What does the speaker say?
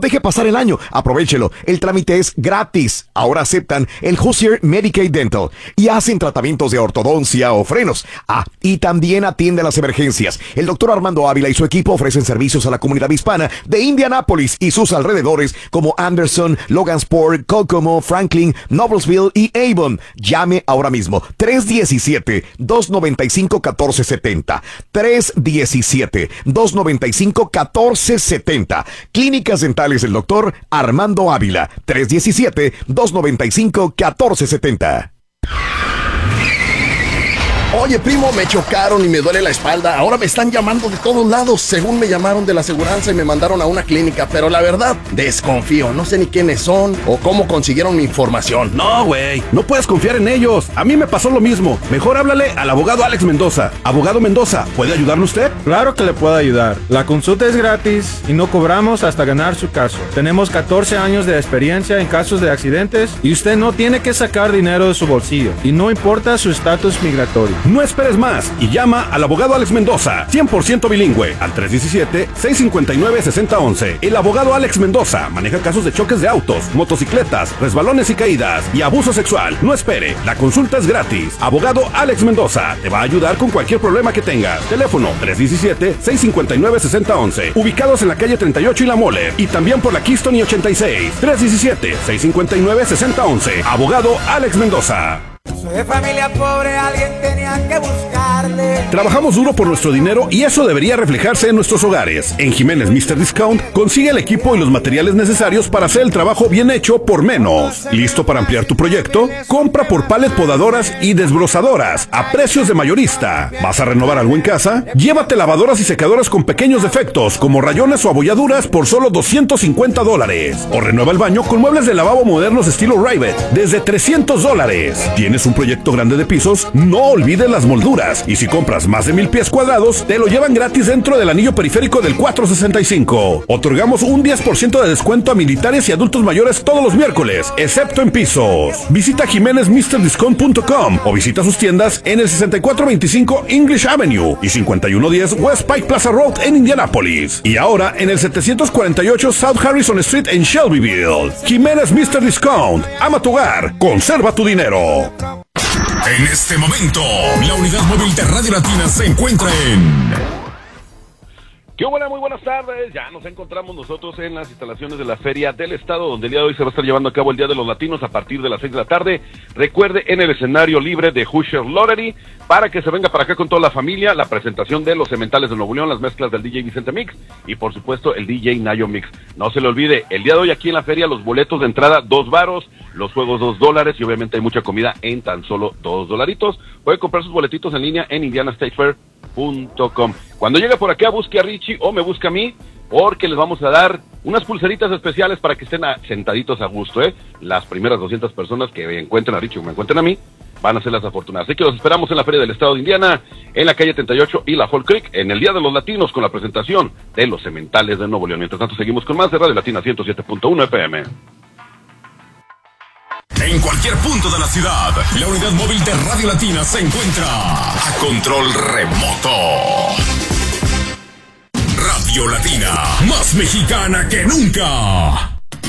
deje pasar el año. Aprovéchelo. El trámite es gratis. Ahora aceptan el Hoosier Medicaid Dental y hacen tratamientos de ortodoncia o frenos. Y también atiende las emergencias. El doctor Armando Ávila y su equipo ofrecen servicios a la comunidad hispana de Indianápolis y sus alrededores como Anderson, Logansport, Kokomo, Franklin, Noblesville y Avon. Llame ahora mismo. 317-295-1470. 317-295-1470. Clínicas Dentales del doctor Armando Ávila. 317-295-1470. Oye, primo, me chocaron y me duele la espalda. Ahora me están llamando de todos lados. Según me llamaron de la aseguranza y me mandaron a una clínica. Pero la verdad, desconfío. No sé ni quiénes son o cómo consiguieron mi información. No, güey. No puedes confiar en ellos. A mí me pasó lo mismo. Mejor háblale al abogado Alex Mendoza. Abogado Mendoza, ¿puede ayudarle usted? Claro que le puedo ayudar. La consulta es gratis y no cobramos hasta ganar su caso. Tenemos 14 años de experiencia en casos de accidentes y usted no tiene que sacar dinero de su bolsillo. Y no importa su estatus migratorio. No esperes más y llama al abogado Alex Mendoza, 100% bilingüe, al 317-659-6011. El abogado Alex Mendoza maneja casos de choques de autos, motocicletas, resbalones y caídas y abuso sexual. No espere, la consulta es gratis. Abogado Alex Mendoza te va a ayudar con cualquier problema que tengas. Teléfono 317-659-6011. Ubicados en la calle 38 y La Mole y también por la Keystone y 86. 317-659-6011. Abogado Alex Mendoza. Soy de familia pobre, alguien tenía que buscarle. Trabajamos duro por nuestro dinero y eso debería reflejarse en nuestros hogares. En Jiménez Mr. Discount consigue el equipo y los materiales necesarios para hacer el trabajo bien hecho por menos. ¿Listo para ampliar tu proyecto? Compra por pallet podadoras y desbrozadoras a precios de mayorista. ¿Vas a renovar algo en casa? Llévate lavadoras y secadoras con pequeños defectos como rayones o abolladuras por solo $250. O renueva el baño con muebles de lavabo modernos estilo Rivet desde $300. ¿Tienes un proyecto grande de pisos? No olvides las molduras. Y si compras más de 1000 pies cuadrados, te lo llevan gratis dentro del anillo periférico del 465. Otorgamos un 10% de descuento a militares y adultos mayores todos los miércoles, excepto en pisos. Visita jimenezmrdiscount.com o visita sus tiendas en el 6425 English Avenue y 5110 West Pike Plaza Road en Indianápolis. Y ahora en el 748 South Harrison Street en Shelbyville. Jiménez Mr. Discount. Ama tu hogar. Conserva tu dinero. En este momento, la unidad móvil de Radio Latina se encuentra en... ¡Qué buena! Muy buenas tardes. Ya nos encontramos nosotros en las instalaciones de la Feria del Estado, donde el día de hoy se va a estar llevando a cabo el Día de los Latinos a partir de las 6 de la tarde. Recuerde, en el escenario libre de Hoosier Lottery, para que se venga para acá con toda la familia, la presentación de los Cementales de Nuevo León, las mezclas del DJ Vicente Mix y, por supuesto, el DJ Nayo Mix. No se le olvide, el día de hoy aquí en la feria, los boletos de entrada, $2, los juegos $2 y obviamente hay mucha comida en tan solo $2. Puede comprar sus boletitos en línea en indianastatefair.com. Cuando llegue por acá, busque a Richie o me busque a mí, porque les vamos a dar unas pulseritas especiales para que estén sentaditos a gusto, Las primeras 200 personas que encuentren a Richie o me encuentren a mí van a ser las afortunadas. Así que los esperamos en la Feria del Estado de Indiana, en la calle 38 y la Fall Creek, en el Día de los Latinos, con la presentación de los Cementales de Nuevo León. Mientras tanto, seguimos con más de Radio Latina 107.1 FM. En cualquier punto de la ciudad, la unidad móvil de Radio Latina se encuentra a control remoto. Radio Latina, más mexicana que nunca.